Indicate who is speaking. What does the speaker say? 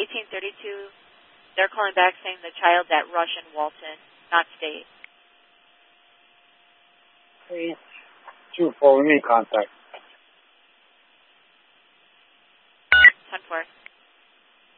Speaker 1: 1832. They're calling back saying the child's at Rush and Walton, not State.
Speaker 2: 324, we need contact.
Speaker 1: 10-4.